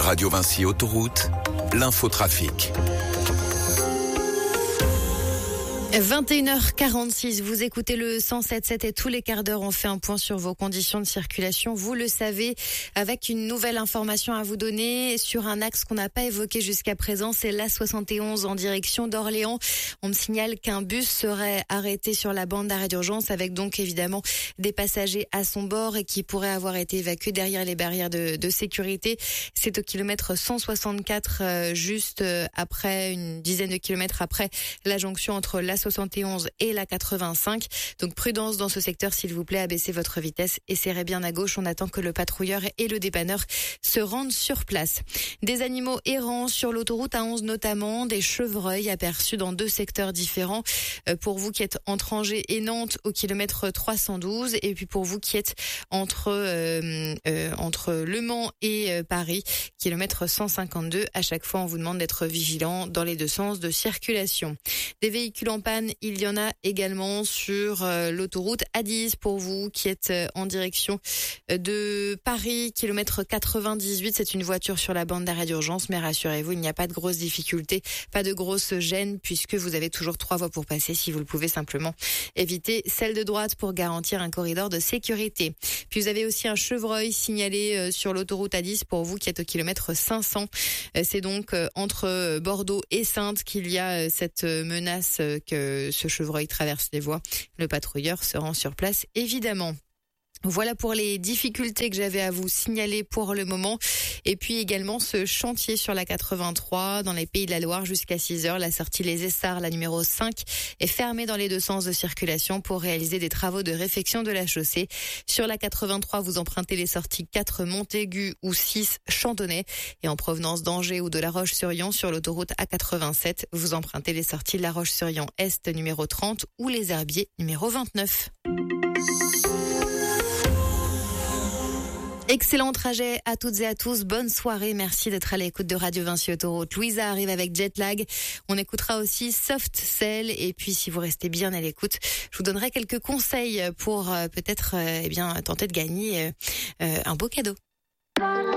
Radio Vinci Autoroute, l'infotrafic. 21h46, vous écoutez le 107.7 et tous les quarts d'heure on fait un point sur vos conditions de circulation. Vous le savez, avec une nouvelle information à vous donner sur un axe qu'on n'a pas évoqué jusqu'à présent, c'est l'A71 en direction d'Orléans. On me signale qu'un bus serait arrêté sur la bande d'arrêt d'urgence avec donc évidemment des passagers à son bord et qui pourraient avoir été évacués derrière les barrières de sécurité. C'est au kilomètre 164, juste après une dizaine de kilomètres après la jonction entre la 71 et la 85. Donc prudence dans ce secteur s'il vous plaît, abaissez votre vitesse et serrez bien à gauche. On attend que le patrouilleur et le dépanneur se rendent sur place. Des animaux errants sur l'autoroute A11 notamment, des chevreuils aperçus dans deux secteurs différents. Pour vous qui êtes entre Angers et Nantes au kilomètre 312 et puis pour vous qui êtes entre Le Mans et Paris, kilomètre 152. À chaque fois on vous demande d'être vigilant dans les deux sens de circulation. Des véhicules en panne, il y en a également sur l'autoroute A10 pour vous qui êtes en direction de Paris, kilomètre 98. C'est une voiture sur la bande d'arrêt d'urgence, mais rassurez-vous, il n'y a pas de grosses difficultés, pas de grosses gênes puisque vous avez toujours 3 voies pour passer. Si vous le pouvez, simplement éviter celle de droite pour garantir un corridor de sécurité. Puis vous avez aussi un chevreuil signalé sur l'autoroute A10 pour vous qui êtes au kilomètre 500. C'est donc entre Bordeaux et Saintes qu'il y a cette menace que ce chevreuil traverse les voies. Le patrouilleur se rend sur place, évidemment. Voilà pour les difficultés que j'avais à vous signaler pour le moment. Et puis également ce chantier sur la 83 dans les Pays de la Loire jusqu'à 6h. La sortie Les Essarts, la numéro 5, est fermée dans les deux sens de circulation pour réaliser des travaux de réfection de la chaussée. Sur la 83, vous empruntez les sorties 4 Montaigu ou 6 Chantonnay. Et en provenance d'Angers ou de La Roche-sur-Yon sur l'autoroute A87, vous empruntez les sorties La Roche-sur-Yon Est numéro 30 ou Les Herbiers numéro 29. Excellent trajet à toutes et à tous. Bonne soirée. Merci d'être à l'écoute de Radio Vinci Autoroute. Louisa arrive avec Jetlag. On écoutera aussi Soft Cell. Et puis, si vous restez bien à l'écoute, je vous donnerai quelques conseils pour peut-être tenter de gagner un beau cadeau.